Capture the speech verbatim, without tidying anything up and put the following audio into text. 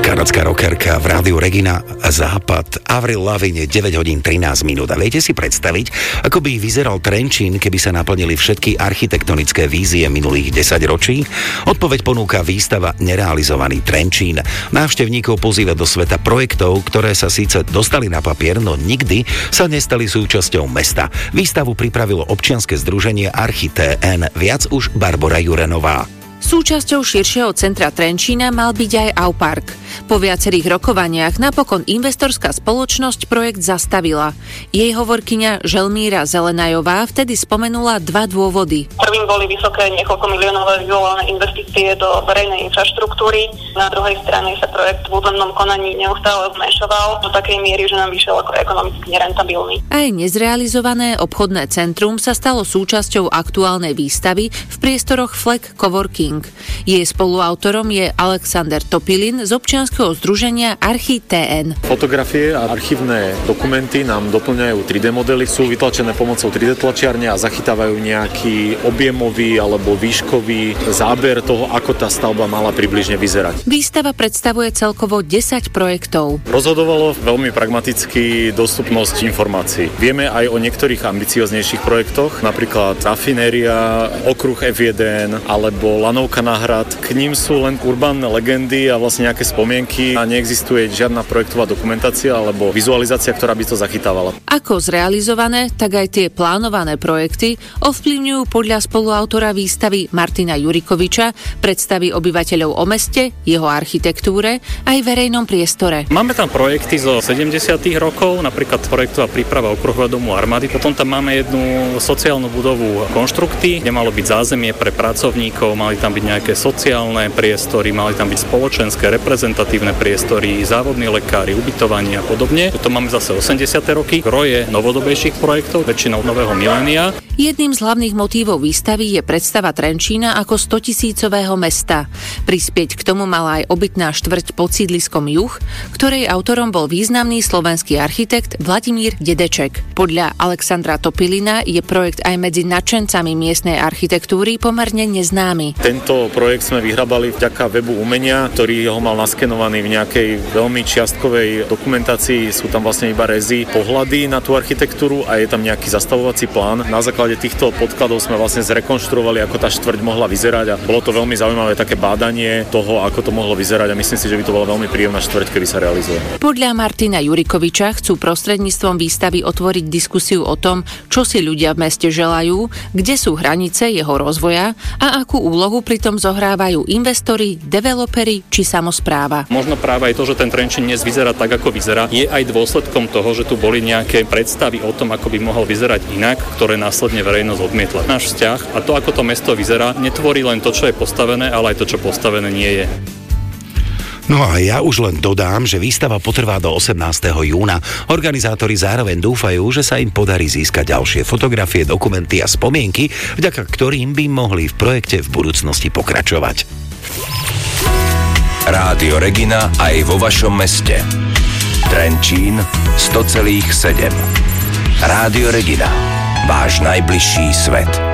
Kanadská rockerka v rádiu Regina Západ. Avril Lavigne, deväť hodín trinásť minút. A viete si predstaviť, ako by vyzeral Trenčín, keby sa naplnili všetky architektonické vízie minulých desaťročí? Odpoveď ponúka výstava Nerealizovaný Trenčín. Návštevníkov pozýva do sveta projektov, ktoré sa síce dostali na papier, no nikdy sa nestali súčasťou mesta. Výstavu pripravilo občianske združenie Archi té en. Viac už Barbora Jurenová. Súčasťou širšieho centra Trenčína mal byť aj Aupark. Po viacerých rokovaniach napokon investorská spoločnosť projekt zastavila. Jej hovorkyňa Želmíra Zelenajová vtedy spomenula dva dôvody. Prvým boli vysoké niekoľko miliónové vyvolané investície do verejnej infraštruktúry. Na druhej strane sa projekt v územnom konaní neustále zmenšoval do takej miery, že nám vyšiel ako ekonomicky nerentabilný. Aj nezrealizované obchodné centrum sa stalo súčasťou aktuálnej výstavy v priestoroch Fleck Coworking. Jej spoluautorom je Alexander Topilin z občianskeho združenia Archi té en. Fotografie a archívne dokumenty nám doplňajú tri dé modely, sú vytlačené pomocou tri dé tlačiarne a zachytávajú nejaký objemový alebo výškový záber toho, ako tá stavba mala približne vyzerať. Výstava predstavuje celkovo desať projektov. Rozhodovalo veľmi pragmaticky dostupnosť informácií. Vieme aj o niektorých ambicioznejších projektoch, napríklad rafinéria, okruh ef jeden alebo Lanovka na hrad. K ním sú len urbánne legendy a vlastne nejaké spomienky a neexistuje žiadna projektová dokumentácia alebo vizualizácia, ktorá by to zachytávala. Ako zrealizované, tak aj tie plánované projekty ovplyvňujú podľa spoluautora výstavy Martina Jurikoviča predstavy obyvateľov o meste, jeho architektúre aj verejnom priestore. Máme tam projekty zo sedemdesiatych rokov, napríklad projektová príprava okruhového domu armády. Potom tam máme jednu sociálnu budovu Konštrukty, kde malo byť zázemie pre pracovníkov, mali tam byť nejaké sociálne priestory, mali tam byť spoločenské, reprezentatívne priestory, závodní lekári, ubytovanie a podobne. Potom máme zase osemdesiate roky, roje novodobejších projektov, väčšinou nového milénia. Jedným z hlavných motívov výstavy je predstava Trenčína ako stotisícového mesta. Prispieť k tomu mala aj obytná štvrť pod sídliskom Juh, ktorej autorom bol významný slovenský architekt Vladimír Dedeček. Podľa Alexandra Topilina je projekt aj medzi nadšencami miestnej architektúry pomerne neznámy. Tento projekt sme vyhrabali vďaka webu umenia, ktorý ho mal naskenovaný v nejakej veľmi čiastkovej dokumentácii. Sú tam vlastne iba rezy, pohľady na tú architektúru a je tam nejaký zastavovací plán. Na základe týchto podkladov sme vlastne zrekonštruovali, ako tá štvrť mohla vyzerať a bolo to veľmi zaujímavé také bádanie toho, ako to mohlo vyzerať a myslím si, že by to bola veľmi príjemná štvrť, keby sa realizuje. Podľa Martina Jurikoviča chcú prostredníctvom výstavy otvoriť diskusiu o tom, čo si ľudia v meste želajú, kde sú hranice jeho rozvoja a akú úlohu pritom zohrávajú investori, developeri či samospráva. Možno práve aj to, že ten Trenčín dnes vyzerá tak, ako vyzerá, je aj dôsledkom toho, že tu boli nejaké predstavy o tom, ako by mohol vyzerať inak, ktoré následne verejnosť odmietla. Náš vzťah a to, ako to mesto vyzerá, netvorí len to, čo je postavené, ale aj to, čo postavené nie je. No a ja už len dodám, že výstava potrvá do osemnásteho júna. Organizátori zároveň dúfajú, že sa im podarí získať ďalšie fotografie, dokumenty a spomienky, vďaka ktorým by mohli v projekte v budúcnosti pokračovať. Rádio Regina aj vo vašom meste. Trenčín sto celých sedem. Rádio Regina. Váš najbližší svet.